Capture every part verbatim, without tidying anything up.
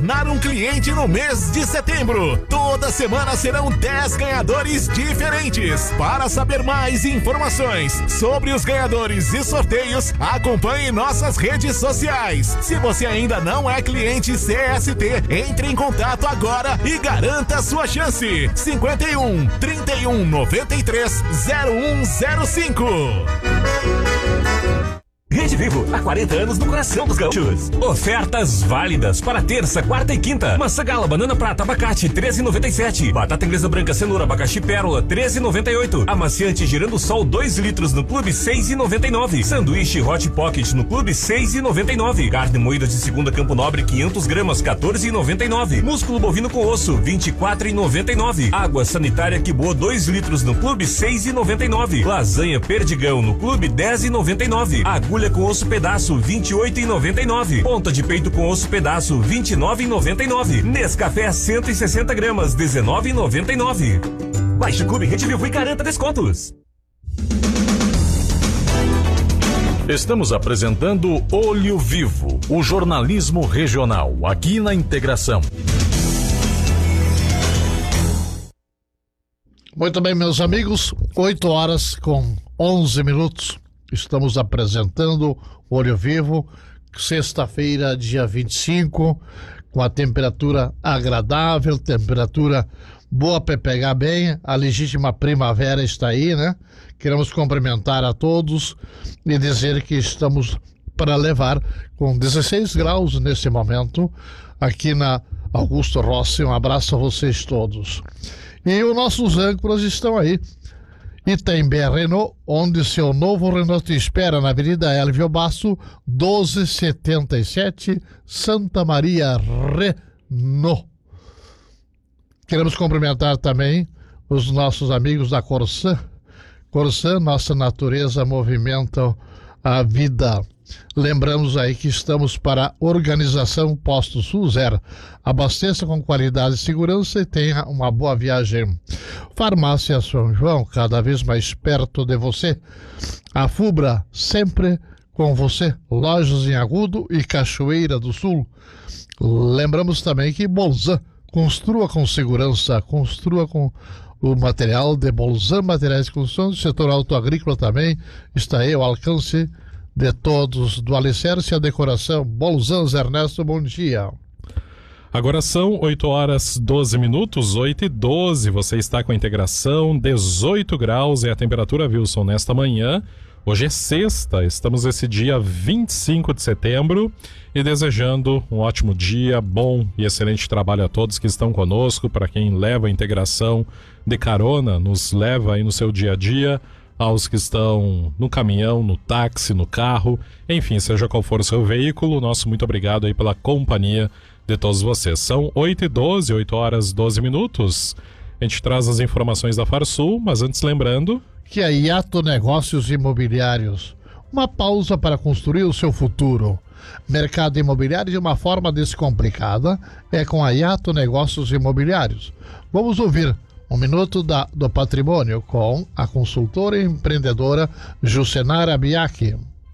tornar um cliente no mês de setembro. Toda semana serão dez ganhadores diferentes. Para saber mais informações sobre os ganhadores e sorteios, acompanhe nossas redes sociais. Se você ainda não é cliente C S T, entre em contato agora e garanta sua chance. cinquenta e um, trinta e um, noventa e três, zero um zero cinco. Rede Vivo, há quarenta anos no coração dos gaúchos. Ofertas válidas para terça, quarta e quinta. Maçã gala, banana prata, abacate, treze e noventa e sete. Batata inglesa branca, cenoura, abacaxi pérola, treze e noventa e oito. Amaciante girando sol, dois litros no clube, seis e noventa e nove. Sanduíche Hot Pocket no clube, seis e noventa e nove. Carne moída de segunda Campo Nobre, quinhentas gramas, quatorze e noventa e nove. Músculo bovino com osso, vinte e quatro e noventa e nove. Água sanitária Quiboa, dois litros no clube, seis e noventa e nove. Lasanha Perdigão no clube, dez e noventa e nove. Agulha com osso pedaço, vinte e oito e noventa e nove. Ponta de peito com osso pedaço, vinte e nove e noventa e nove. Nescafé cento e sessenta gramas, dezenove e noventa e nove. Baixe o Clube Rede Vivo e garanta descontos. Estamos apresentando Olho Vivo, o jornalismo regional, aqui na Integração. Muito bem, meus amigos, oito horas com onze minutos. Estamos apresentando Olho Vivo, sexta-feira, dia vinte e cinco, com a temperatura agradável, temperatura boa para pegar bem. A legítima primavera está aí, né? Queremos cumprimentar a todos e dizer que estamos para levar com dezesseis graus nesse momento aqui na Augusto Rossi. Um abraço a vocês todos. E os nossos âncoras estão aí. Itaimbé Renault, onde seu novo Renault te espera na Avenida Elvio Basso, doze setenta e sete, Santa Maria Renault. Queremos cumprimentar também os nossos amigos da Corsã. Corsã, nossa natureza movimenta a vida. Lembramos aí que estamos para a Organização Posto Sul Zero. Abasteça com qualidade e segurança e tenha uma boa viagem. Farmácia São João, cada vez mais perto de você. A Fubra, sempre com você. Lojas em Agudo e Cachoeira do Sul. Lembramos também que Bolzan, construa com segurança, construa com o material de Bolzan, materiais de construção. O setor autoagrícola também está aí ao alcance de todos, do alicerce à decoração. Bolzan, Ernesto, bom dia. Agora são oito horas doze minutos, oito e doze. Você está com a Integração, dezoito graus é a temperatura, Wilson, nesta manhã. Hoje é sexta, estamos esse dia vinte e cinco de setembro e desejando um ótimo dia, bom e excelente trabalho a todos que estão conosco, para quem leva a Integração de carona, nos leva aí no seu dia a dia, aos que estão no caminhão, no táxi, no carro, enfim, seja qual for o seu veículo, nosso muito obrigado aí pela companhia de todos vocês. São oito e doze, oito horas doze minutos. A gente traz as informações da Farsul, mas antes lembrando que a Iato Negócios Imobiliários, uma pausa para construir o seu futuro. Mercado imobiliário de uma forma descomplicada é com a Iato Negócios Imobiliários. Vamos ouvir um minuto da, do patrimônio com a consultora e empreendedora Jucenara Biaki.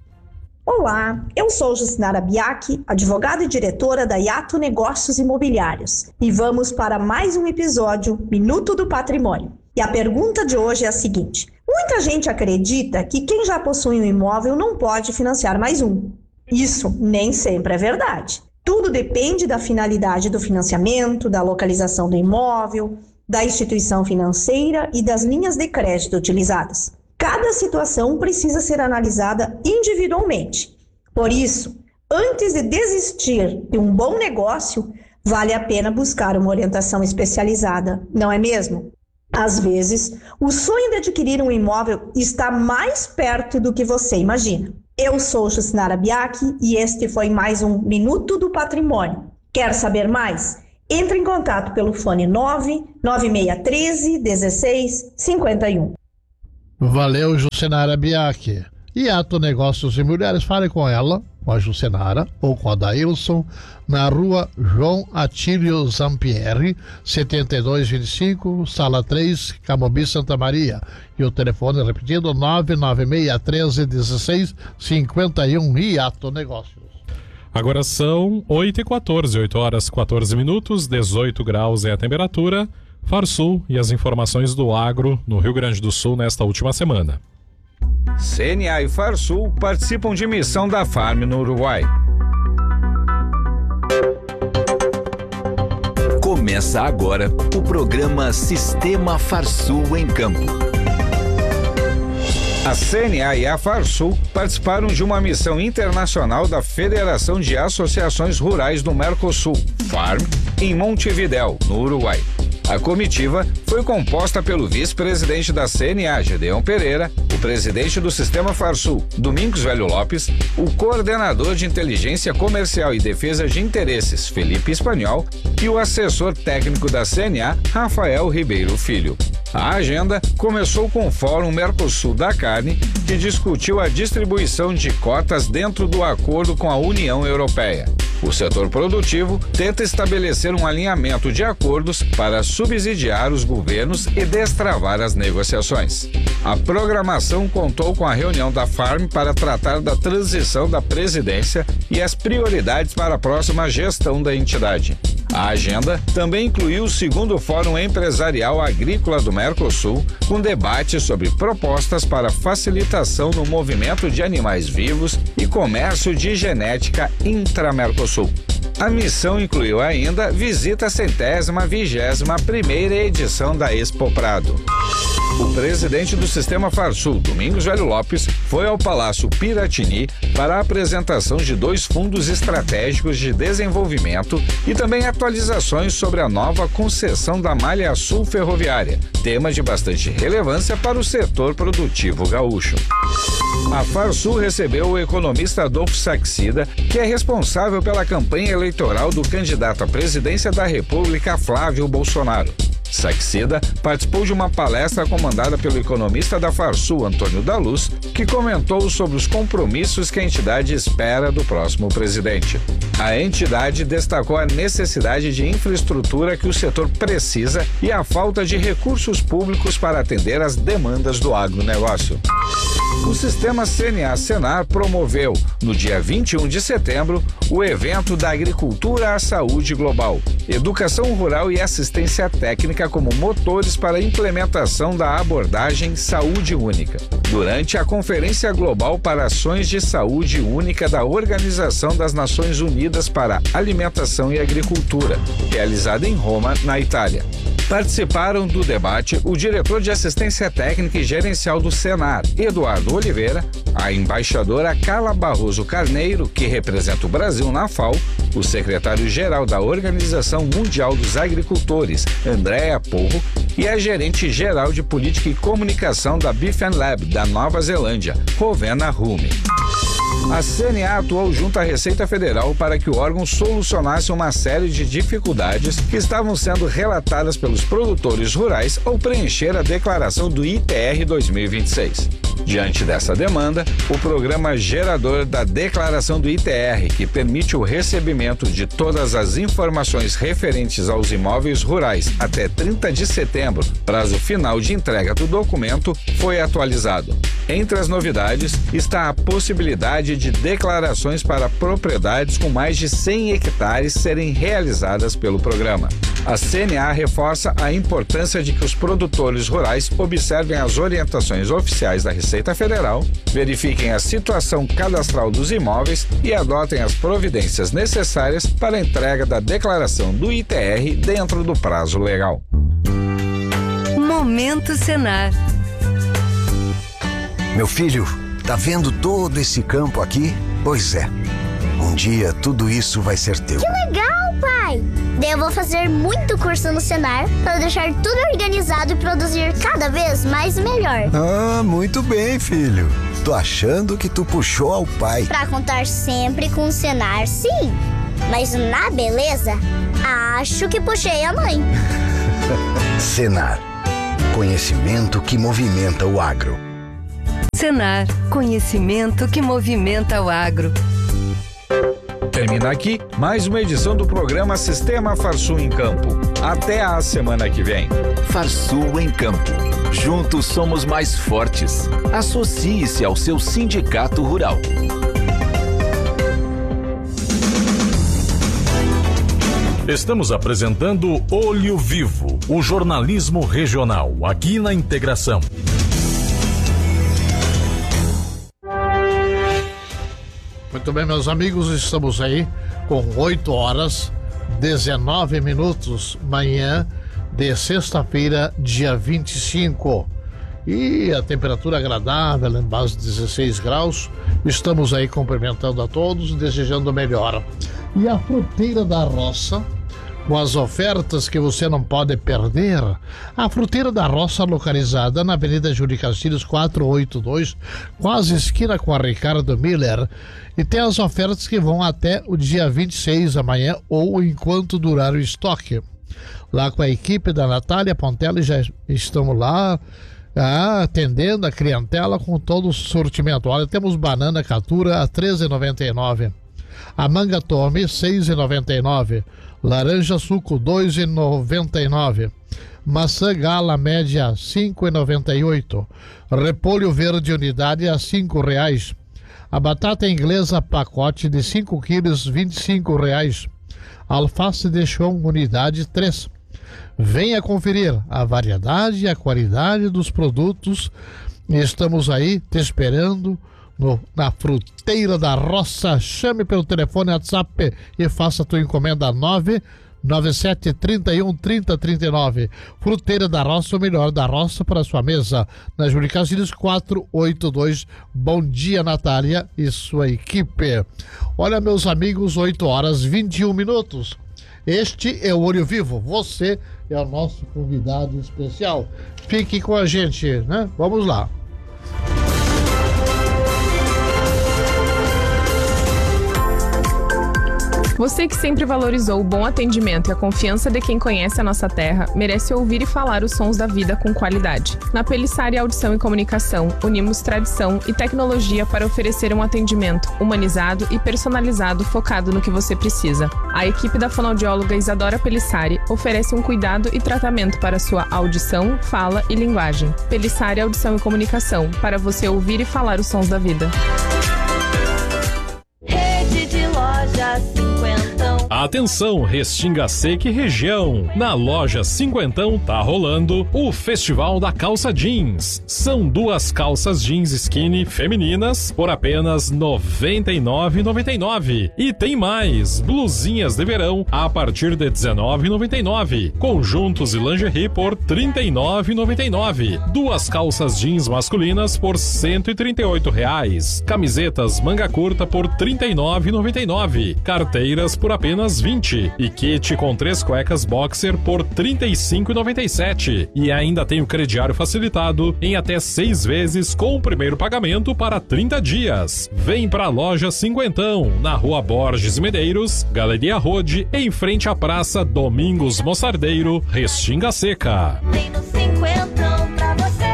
Olá, eu sou Jucenara Biaki, advogada e diretora da Iato Negócios Imobiliários. E vamos para mais um episódio Minuto do Patrimônio. E a pergunta de hoje é a seguinte: muita gente acredita que quem já possui um imóvel não pode financiar mais um. Isso nem sempre é verdade. Tudo depende da finalidade do financiamento, da localização do imóvel, da instituição financeira e das linhas de crédito utilizadas. Cada situação precisa ser analisada individualmente. Por isso, antes de desistir de um bom negócio, vale a pena buscar uma orientação especializada, não é mesmo? Às vezes, o sonho de adquirir um imóvel está mais perto do que você imagina. Eu sou Jucenara Biaki e este foi mais um Minuto do Patrimônio. Quer saber mais? Entre em contato pelo fone nove nove seis um três, um seis cinco um. Valeu, Jucenara Biaki. E Ato Negócios Imobiliários, fale com ela, com a Jucenara ou com a Daílson, na rua João Atílio Zampieri, setenta e dois vinte e cinco, sala três, Camobi, Santa Maria. E o telefone repetido, nove nove seis um três, um seis cinco um, e Ato Negócios. Agora são oito e quatorze, oito horas e quatorze minutos, dezoito graus é a temperatura. Farsul e as informações do agro no Rio Grande do Sul nesta última semana. C N A e Farsul participam de missão da Farm no Uruguai. Começa agora o programa Sistema Farsul em Campo. A C N A e a Farsul participaram de uma missão internacional da Federação de Associações Rurais do Mercosul, Farm, em Montevidéu, no Uruguai. A comitiva foi composta pelo vice-presidente da C N A, Gedeon Pereira, o presidente do Sistema Farsul, Domingos Velho Lopes, o coordenador de Inteligência Comercial e Defesa de Interesses, Felipe Espanhol, e o assessor técnico da C N A, Rafael Ribeiro Filho. A agenda começou com o Fórum Mercosul da Carne, que discutiu a distribuição de cotas dentro do acordo com a União Europeia. O setor produtivo tenta estabelecer um alinhamento de acordos para subsidiar os governos e destravar as negociações. A programação contou com a reunião da Farm para tratar da transição da presidência e as prioridades para a próxima gestão da entidade. A agenda também incluiu o segundo Fórum Empresarial Agrícola do Mercosul, com debate sobre propostas para facilitação no movimento de animais vivos e comércio de genética intra-Mercosul. A missão incluiu ainda visita à centésima vigésima primeira edição da Expo Prado. O presidente do Sistema Farsul, Domingos Velho Lopes, foi ao Palácio Piratini para a apresentação de dois fundos estratégicos de desenvolvimento e também atualizações sobre a nova concessão da Malha Sul Ferroviária, tema de bastante relevância para o setor produtivo gaúcho. A Farsul recebeu o economista Adolfo Saxida, que é responsável pela campanha eleitoral do candidato à presidência da República, Flávio Bolsonaro. Saxida participou de uma palestra comandada pelo economista da Farsul, Antônio da Luz, que comentou sobre os compromissos que a entidade espera do próximo presidente. A entidade destacou a necessidade de infraestrutura que o setor precisa e a falta de recursos públicos para atender às demandas do agronegócio. O sistema C N A-Senar promoveu, no dia vinte e um de setembro, o evento da Agricultura à Saúde Global, Educação Rural e Assistência Técnica como motores para a implementação da abordagem Saúde Única, durante a Conferência Global para Ações de Saúde Única da Organização das Nações Unidas para Alimentação e Agricultura, realizada em Roma, na Itália. Participaram do debate o diretor de Assistência Técnica e Gerencial do Senar, Eduardo Oliveira, a embaixadora Carla Barroso Carneiro, que representa o Brasil na F A O, o secretário-geral da Organização Mundial dos Agricultores, Andréa Porro, e a gerente-geral de Política e Comunicação da BiFenLab, da Nova Zelândia, Rovena Rume. A C N A atuou junto à Receita Federal para que o órgão solucionasse uma série de dificuldades que estavam sendo relatadas pelos produtores rurais ao preencher a declaração do I T R dois mil e vinte e seis. Diante dessa demanda, o programa gerador da declaração do I T R, que permite o recebimento de todas as informações referentes aos imóveis rurais até trinta de setembro, prazo final de entrega do documento, foi atualizado. Entre as novidades está a possibilidade de declarações para propriedades com mais de cem hectares serem realizadas pelo programa. A C N A reforça a importância de que os produtores rurais observem as orientações oficiais da Receita Federal, verifiquem a situação cadastral dos imóveis e adotem as providências necessárias para a entrega da declaração do I T R dentro do prazo legal. Momento Senar. Meu filho, tá vendo todo esse campo aqui? Pois é, um dia tudo isso vai ser teu. Que legal, pai! Daí eu vou fazer muito curso no Senar para deixar tudo organizado e produzir cada vez mais e melhor. Ah, muito bem, filho. Tô achando que tu puxou ao pai. Pra contar sempre com o Senar, sim. Mas na beleza, acho que puxei a mãe. Senar. Conhecimento que movimenta o agro. Senar. Conhecimento que movimenta o agro. Termina aqui mais uma edição do programa Sistema Farsul em Campo. Até a semana que vem. Farsul em Campo. Juntos somos mais fortes. Associe-se ao seu sindicato rural. Estamos apresentando Olho Vivo, o jornalismo regional, aqui na Integração. Muito bem, meus amigos, estamos aí com oito horas, dezenove minutos, manhã de sexta-feira, dia vinte e cinco. E a temperatura agradável, em base de dezesseis graus. Estamos aí cumprimentando a todos, desejando melhor. E a Fruteira da Roça, com as ofertas que você não pode perder. A Fruteira da Roça, localizada na Avenida Júlio Castilhos quatrocentos e oitenta e dois, quase esquina com a Ricardo Miller. E tem as ofertas que vão até o dia vinte e seis, amanhã, ou enquanto durar o estoque. Lá com a equipe da Natália Pontelli, já estamos lá ah, atendendo a clientela com todo o sortimento. Olha, temos banana catura a treze reais e noventa e nove centavos. A manga tome, seis reais e noventa e nove centavos. Laranja suco, dois reais e noventa e nove centavos. Maçã gala média, cinco reais e noventa e oito centavos. Repolho verde unidade a cinco reais. A batata inglesa pacote de cinco quilos, vinte e cinco reais. Alface de chão unidade três. Venha conferir a variedade e a qualidade dos produtos. Estamos aí te esperando no, na Fruteira da Roça. Chame pelo telefone WhatsApp e faça a tua encomenda nove nove sete três um três zero três nove. Fruteira da Roça, o melhor da roça para a sua mesa. Na Júlio Castilhos quatrocentos e oitenta e dois. Bom dia, Natália e sua equipe. Olha, meus amigos, oito horas e vinte e um minutos. Este é o Olho Vivo. Você é o nosso convidado especial. Fique com a gente, né? Vamos lá. Você que sempre valorizou o bom atendimento e a confiança de quem conhece a nossa terra, merece ouvir e falar os sons da vida com qualidade. Na Pelissari Audição e Comunicação, unimos tradição e tecnologia para oferecer um atendimento humanizado e personalizado focado no que você precisa. A equipe da fonoaudióloga Isadora Pelissari oferece um cuidado e tratamento para sua audição, fala e linguagem. Pelissari Audição e Comunicação, para você ouvir e falar os sons da vida. Rede de lojas Cinquentão. Atenção, Restinga Seca e região. Na loja Cinquentão tá rolando o Festival da Calça Jeans. São duas calças jeans skinny femininas por apenas noventa e nove reais e noventa e nove centavos. E tem mais, blusinhas de verão a partir de dezenove reais e noventa e nove centavos. Conjuntos e lingerie por trinta e nove reais e noventa e nove centavos. Duas calças jeans masculinas por cento e trinta e oito reais. Camisetas manga curta por trinta e nove reais e noventa e nove centavos. Carteiras por apenas vinte e kit com três cuecas boxer por trinta e cinco reais e noventa e sete centavos. E ainda tem o crediário facilitado em até seis vezes com o primeiro pagamento para trinta dias. Vem pra loja Cinquentão, na Rua Borges Medeiros, Galeria Rode, em frente à Praça Domingos Moçardeiro, Restinga Seca. Tem no Cinquentão pra você.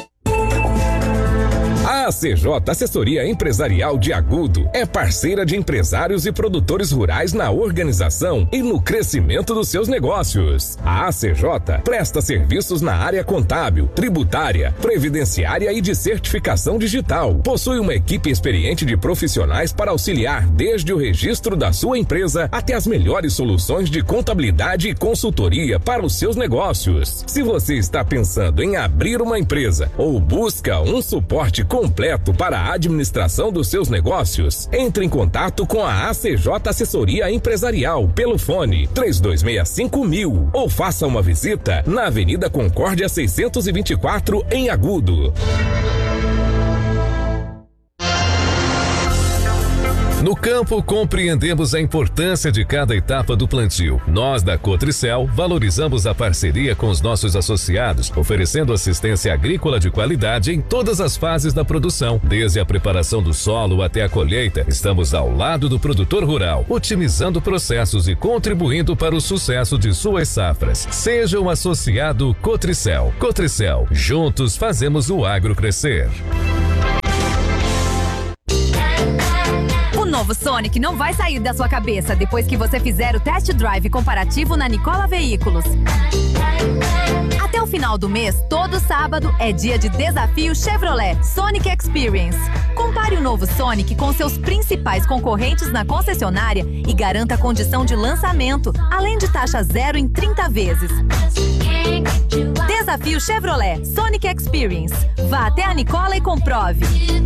A A C J Assessoria Empresarial de Agudo é parceira de empresários e produtores rurais na organização e no crescimento dos seus negócios. A A C J presta serviços na área contábil, tributária, previdenciária e de certificação digital. Possui uma equipe experiente de profissionais para auxiliar desde o registro da sua empresa até as melhores soluções de contabilidade e consultoria para os seus negócios. Se você está pensando em abrir uma empresa ou busca um suporte completo para a administração dos seus negócios, entre em contato com a A C J Assessoria Empresarial pelo fone três dois seis cinco mil ou faça uma visita na Avenida Concórdia seiscentos e vinte e quatro em Agudo. No campo, compreendemos a importância de cada etapa do plantio. Nós, da Cotricel, valorizamos a parceria com os nossos associados, oferecendo assistência agrícola de qualidade em todas as fases da produção. Desde a preparação do solo até a colheita, estamos ao lado do produtor rural, otimizando processos e contribuindo para o sucesso de suas safras. Seja um associado Cotricel. Cotricel, juntos fazemos o agro crescer. O novo Sonic não vai sair da sua cabeça depois que você fizer o test drive comparativo na Nicola Veículos. Até o No final do mês, todo sábado, é dia de desafio Chevrolet Sonic Experience. Compare o novo Sonic com seus principais concorrentes na concessionária e garanta a condição de lançamento, além de taxa zero em trinta vezes. Desafio Chevrolet Sonic Experience. Vá até a Nicola e comprove.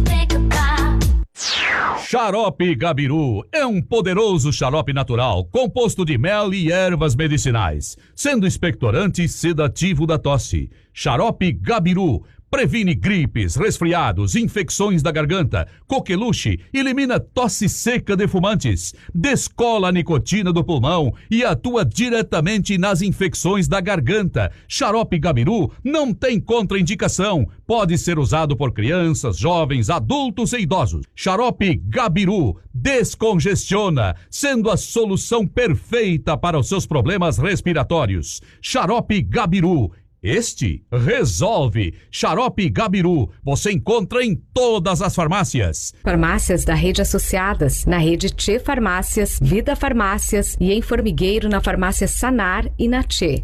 Xarope Gabiru é um poderoso xarope natural, composto de mel e ervas medicinais, sendo expectorante e sedativo da tosse. Xarope Gabiru previne gripes, resfriados, infecções da garganta, coqueluche, elimina tosse seca de fumantes, descola a nicotina do pulmão e atua diretamente nas infecções da garganta. Xarope Gabiru não tem contraindicação, pode ser usado por crianças, jovens, adultos e idosos. Xarope Gabiru descongestiona, sendo a solução perfeita para os seus problemas respiratórios. Xarope Gabiru. Este resolve. Xarope Gabiru, você encontra em todas as farmácias. Farmácias da rede associadas, na rede Tchê Farmácias, Vida Farmácias e em Formigueiro na farmácia Sanar e na Tchê.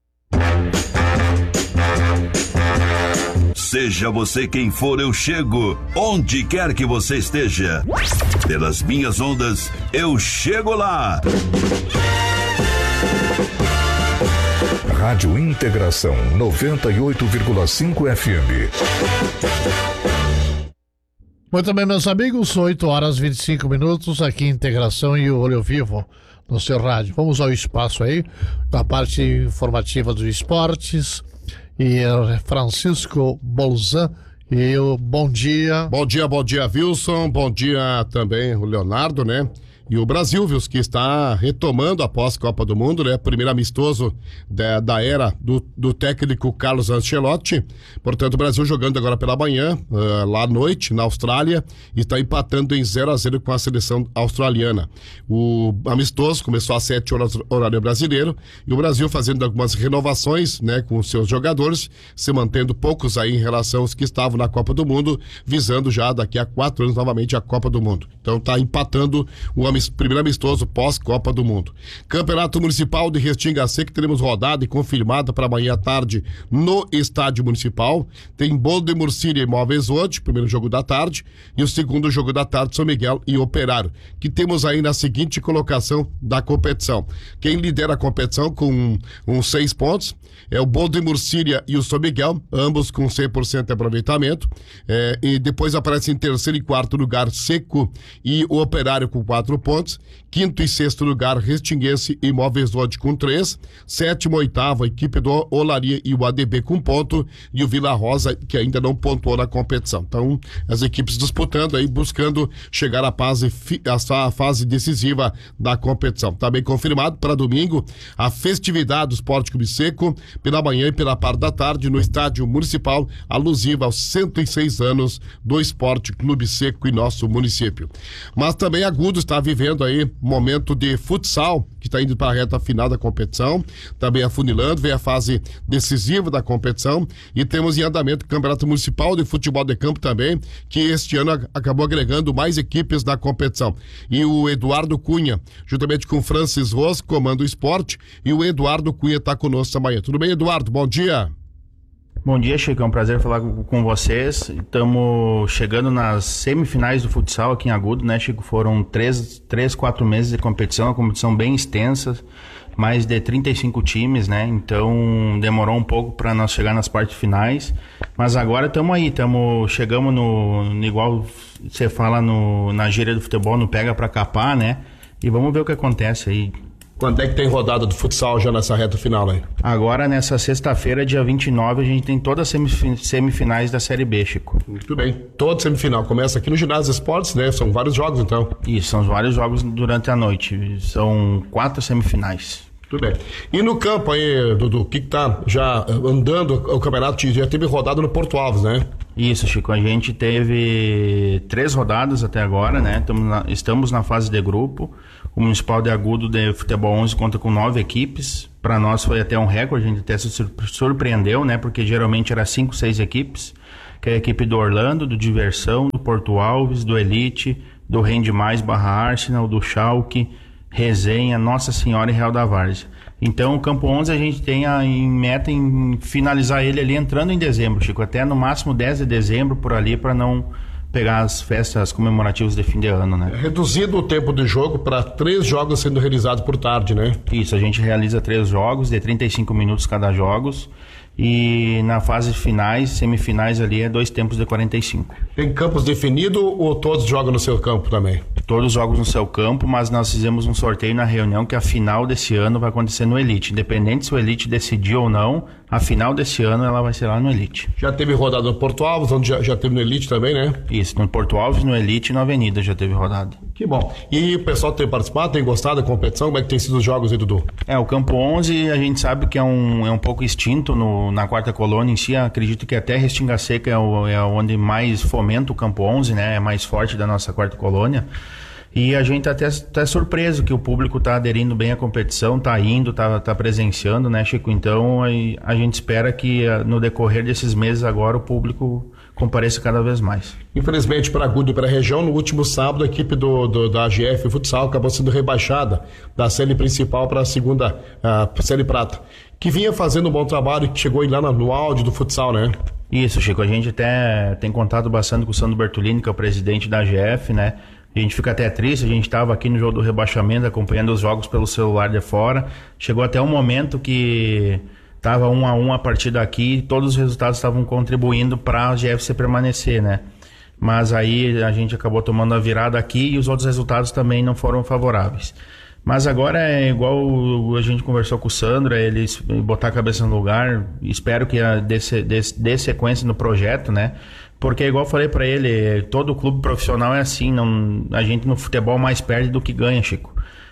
Seja você quem for, eu chego. Onde quer que você esteja. Pelas minhas ondas, eu chego lá. Rádio Integração noventa e oito vírgula cinco F M. Muito bem, meus amigos, oito horas e vinte e cinco minutos aqui em Integração e o Olho Vivo no seu rádio. Vamos ao espaço aí, com a parte informativa dos esportes e Francisco Bolzan. E o bom dia. Bom dia, bom dia, Wilson. Bom dia também o Leonardo, né? E o Brasil, Wilson, que está retomando após a Copa do Mundo, né? Primeiro amistoso da, da era do, do técnico Carlos Ancelotti. Portanto, o Brasil jogando agora pela manhã, uh, lá à noite, na Austrália, e está empatando em zero a zero com a seleção australiana. O amistoso começou às sete horas, horário brasileiro, e o Brasil fazendo algumas renovações, né? Com os seus jogadores, se mantendo poucos aí em relação aos que estavam na Copa do Mundo, visando já daqui a quatro anos novamente a Copa do Mundo. Então, está empatando o primeiro amistoso pós-Copa do Mundo. Campeonato Municipal de Restinga Seca, que teremos rodada e confirmada para amanhã à tarde no Estádio Municipal. Tem Bolo de Murcília e Móveis hoje, primeiro jogo da tarde, e o segundo jogo da tarde, São Miguel e Operário, que temos aí na seguinte colocação da competição. Quem lidera a competição com uns um, um seis pontos é o Bolo de Murcília e o São Miguel, ambos com cem por cento de aproveitamento, é, e depois aparece em terceiro e quarto lugar Seco e o Operário com quatro pontos, quinto e sexto lugar Restinguense e Móveis Lodge com três, sétimo e oitavo a equipe do Olaria e o A D B com ponto, e o Vila Rosa que ainda não pontuou na competição. Então, as equipes disputando aí, buscando chegar à fase, à fase decisiva da competição. Tá bem confirmado para domingo a festividade do Esporte Clube Seco, pela manhã e pela parte da tarde no Estádio Municipal, alusiva aos cento e seis anos do Esporte Clube Seco em nosso município. Mas também Agudo está vivendo aí momento de futsal, que está indo para a reta final da competição, também afunilando, vem a fase decisiva da competição, e temos em andamento o Campeonato Municipal de Futebol de Campo também, que este ano acabou agregando mais equipes da competição. E o Eduardo Cunha, juntamente com o Francis Rose, comanda o esporte, e o Eduardo Cunha está conosco amanhã. Tudo bem, Eduardo? Bom dia. Bom dia, Chico, é um prazer falar com vocês. Estamos chegando nas semifinais do futsal aqui em Agudo, né, Chico? Foram três, três, quatro meses de competição, uma competição bem extensa, mais de trinta e cinco times, né? Então demorou um pouco para nós chegar nas partes finais, mas agora estamos aí, estamos chegamos no, no igual você fala no, na gíria do futebol, no pega para capar, né? E vamos ver o que acontece aí. Quando é que tem rodada do futsal já nessa reta final aí? Agora, nessa sexta-feira, dia vinte e nove, a gente tem todas as semifinais da Série B, Chico. Muito bem. Toda semifinal. Começa aqui no Ginásio Esportes, né? São vários jogos, então. Isso, são vários jogos durante a noite. São quatro semifinais. Muito bem. E no campo aí, Dudu, o que que tá já andando o campeonato? Já teve rodada no Porto Alves, né? Isso, Chico. A gente teve três rodadas até agora, né? Estamos na, estamos na fase de grupo. O Municipal de Agudo de Futebol onze conta com nove equipes. Para nós foi até um recorde, a gente até se surpreendeu, né? Porque geralmente era cinco, seis equipes. Que é a equipe do Orlando, do Diversão, do Porto Alves, do Elite, do Rende Mais barra Arsenal, do Schalke, Resenha, Nossa Senhora e Real da Várzea. Então o Campo onze a gente tem a, em meta em finalizar ele ali entrando em dezembro, Chico, até no máximo dez de dezembro por ali, para não pegar as festas comemorativas de fim de ano, né? Reduzido o tempo de jogo para três jogos sendo realizados por tarde, né? Isso, a gente realiza três jogos de trinta e cinco minutos cada jogos. E na fase finais, semifinais ali é dois tempos de quarenta e cinco. Tem campos definidos ou todos jogam no seu campo também? Todos jogam no seu campo, mas nós fizemos um sorteio na reunião que a final desse ano vai acontecer no Elite. Independente se o Elite decidir ou não, a final desse ano ela vai ser lá no Elite. Já teve rodada no Porto Alves, onde já, já teve no Elite também, né? Isso, no Porto Alves, no Elite e na Avenida já teve rodada. Que bom. E o pessoal tem participado, tem gostado da competição? Como é que tem sido os jogos aí, Dudu? É, o Campo onze a gente sabe que é um, é um pouco extinto no, na quarta colônia em si. Acredito que até Restinga Seca é, o, é onde mais fomenta o Campo onze, né? É mais forte da nossa quarta colônia. E a gente até tá surpreso que o público tá aderindo bem à competição, tá indo, tá, tá presenciando, né, Chico? Então a, a gente espera que no decorrer desses meses agora o público compareça cada vez mais. Infelizmente para a Agudo e para a região, no último sábado a equipe do, do, da A G F Futsal acabou sendo rebaixada da série principal para a segunda uh, série prata, que vinha fazendo um bom trabalho e que chegou aí lá no, no áudio do futsal, né? Isso, Chico, a gente até tem contato bastante com o Sandro Bertolini, que é o presidente da A G F, né? A gente fica até triste, a gente estava aqui no jogo do rebaixamento acompanhando os jogos pelo celular de fora. Chegou até um momento que estava um a um a partir daqui e todos os resultados estavam contribuindo para a G F C permanecer, né? Mas aí a gente acabou tomando a virada aqui e os outros resultados também não foram favoráveis. Mas agora é igual a gente conversou com o Sandro, é ele botar a cabeça no lugar. Espero que dê, dê, dê sequência no projeto, né? Porque igual eu falei pra ele, todo clube profissional é assim, não, a gente no futebol mais perde do que ganha, Chico.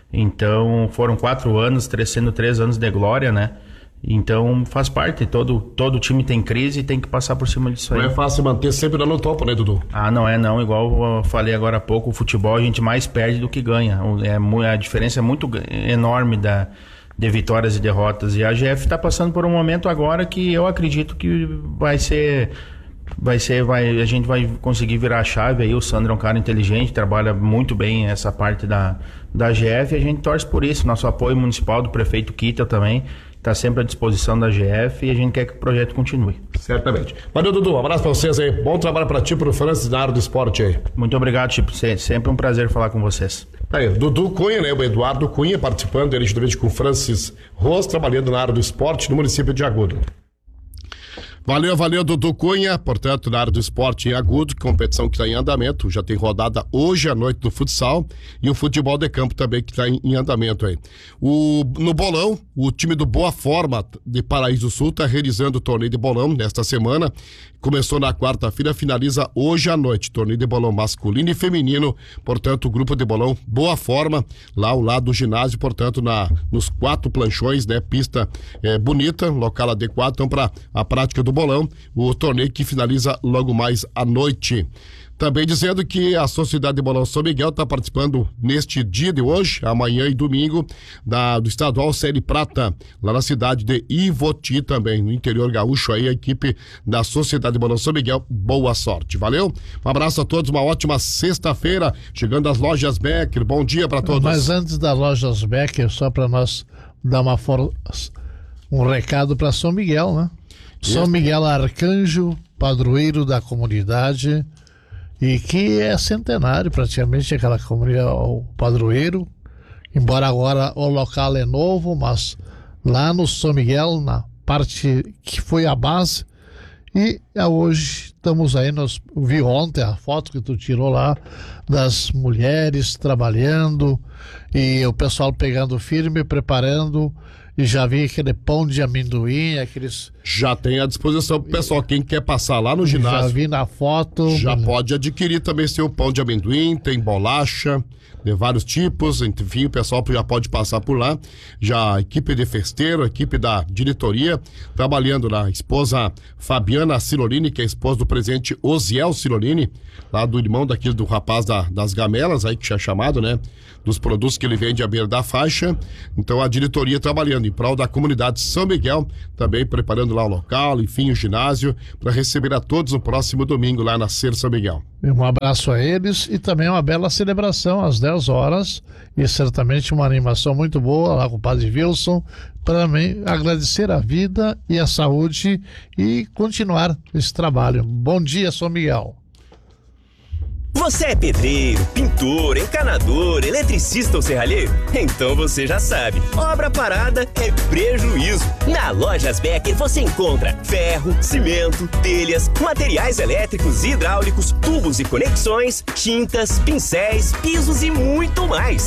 Então foram quatro anos, sendo três anos de glória, né? Então faz parte, todo, todo time tem crise e tem que passar por cima disso aí. Não é fácil manter sempre lá no topo, né, Dudu? Ah, não é não, igual eu falei agora há pouco, o futebol a gente mais perde do que ganha. É, a diferença é muito enorme da, de vitórias e derrotas. E a G F tá passando por um momento agora que eu acredito que vai ser... Vai ser, vai, a gente vai conseguir virar a chave aí. O Sandro é um cara inteligente, trabalha muito bem essa parte da, da G F e a gente torce por isso. Nosso apoio municipal do prefeito Kita também está sempre à disposição da G F e a gente quer que o projeto continue. Certamente. Valeu, Dudu, um abraço para vocês aí. Bom trabalho para ti, para o Francis na área do esporte aí. Muito obrigado, Chico. Sempre um prazer falar com vocês. Tá aí, Dudu Cunha, né? O Eduardo Cunha participando, ele juntamente com o Francis Ros, trabalhando na área do esporte no município de Agudo. Valeu, valeu, Dudu Cunha, portanto, na área do esporte em Agudo, competição que está em andamento, já tem rodada hoje à noite do futsal e o futebol de campo também que está em, em andamento aí. O, no bolão, o time do Boa Forma de Paraíso Sul está realizando o torneio de bolão nesta semana, começou na quarta-feira, finaliza hoje à noite, torneio de bolão masculino e feminino, portanto, o grupo de bolão Boa Forma, lá ao lado do ginásio, portanto, na, nos quatro planchões, né, pista é, bonita, local adequado, então para a prática do bolão, o torneio que finaliza logo mais à noite. Também dizendo que a Sociedade de Bolão São Miguel está participando neste dia de hoje, amanhã e domingo, da, do Estadual Série Prata, lá na cidade de Ivoti também, no interior gaúcho aí, a equipe da Sociedade de Bolão São Miguel, boa sorte, valeu? Um abraço a todos, uma ótima sexta-feira, chegando às lojas Becker, bom dia para todos. Mas antes das lojas Becker, só para nós dar uma for... um recado para São Miguel, né? São Miguel Arcanjo, padroeiro da comunidade, e que é centenário praticamente aquela comunidade, o padroeiro, embora agora o local é novo, mas lá no São Miguel, na parte que foi a base, e hoje estamos aí, nós vi ontem a foto que tu tirou lá das mulheres trabalhando e o pessoal pegando firme, preparando. E já vi aquele pão de amendoim, aqueles... Já tem à disposição pro pessoal, quem quer passar lá no ginásio. Já vi na foto. Já pode adquirir também seu pão de amendoim, tem bolacha, de vários tipos, enfim, o pessoal já pode passar por lá. Já a equipe de festeiro, a equipe da diretoria, trabalhando lá. A esposa Fabiana Silolini, que é a esposa do presidente Osiel Silolini, lá do irmão daquele do rapaz da, das gamelas, aí que tinha chamado, né? Dos produtos que ele vende à beira da faixa. Então a diretoria trabalhando. ano em prol da comunidade São Miguel, também preparando lá o local, enfim, o ginásio, para receber a todos no próximo domingo lá na Ser São Miguel. Um abraço a eles e também uma bela celebração às dez horas e certamente uma animação muito boa lá com o Padre Wilson, para mim agradecer a vida e a saúde e continuar esse trabalho. Bom dia, São Miguel. Você é pedreiro, pintor, encanador, eletricista ou serralheiro? Então você já sabe, obra parada é prejuízo. Na Lojas Becker você encontra ferro, cimento, telhas, materiais elétricos e hidráulicos, tubos e conexões, tintas, pincéis, pisos e muito mais.